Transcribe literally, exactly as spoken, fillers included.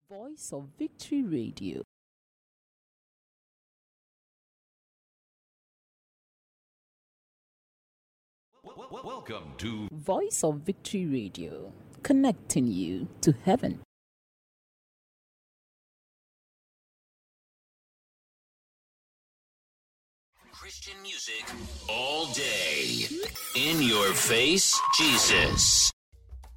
Voice of Victory Radio. Welcome to Voice of Victory Radio, connecting you to heaven. Christian music all day. In your face, Jesus.